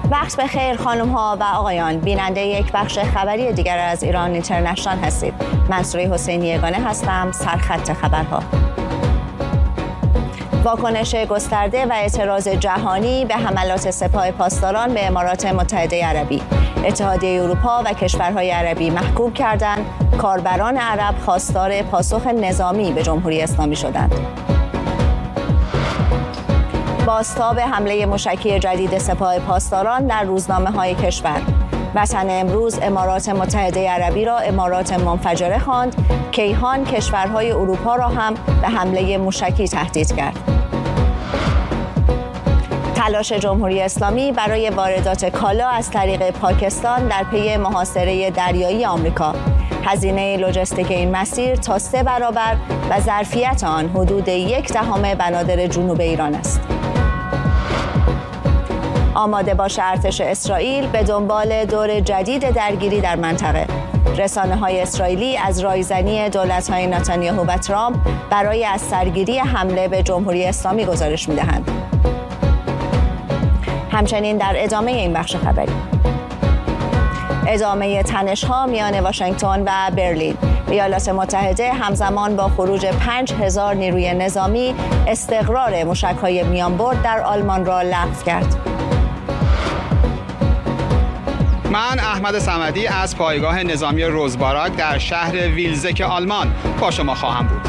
وقت بخیر خانم ها و آقایان، بیننده یک بخش خبری دیگر از ایران اینترنشنال هستید. منصوره حسینی یگانه هستم. سرخط خبرها: واکنش گسترده و اعتراض جهانی به حملات سپاه پاسداران به امارات متحده عربی. اتحادیه اروپا و کشورهای عربی محکوم کردند کاربران عرب خواستار پاسخ نظامی به جمهوری اسلامی شدند. بازتاب حمله موشکی جدید سپاه پاسداران در روزنامه‌های کشور. وطن امروز امارات متحده عربی را امارات منفجره خواند. کیهان کشورهای اروپا را هم به حمله موشکی تهدید کرد. تلاش جمهوری اسلامی برای واردات کالا از طریق پاکستان در پی محاصره دریایی آمریکا. هزینه لوجستیک این مسیر تا 3 برابر و ظرفیت آن حدود 1/10 بنادر جنوب ایران است. آماده باش ارتش اسرائیل به دنبال دور جدید درگیری در منطقه. رسانه‌های اسرائیلی از رایزنی دولت‌های نتانیاهو و ترامپ برای از سرگیری حمله به جمهوری اسلامی گزارش می‌دهند. همچنین در ادامه این بخش خبری، ادامه تنش‌ها میان واشنگتن و برلین. ایالات متحده همزمان با خروج 5000 نیروی نظامی استقرار موشک‌های میانبرد در آلمان را لغو کرد. من احمد صمدی از پایگاه نظامی روزباراک در شهر ویلزک آلمان با شما خواهم بود.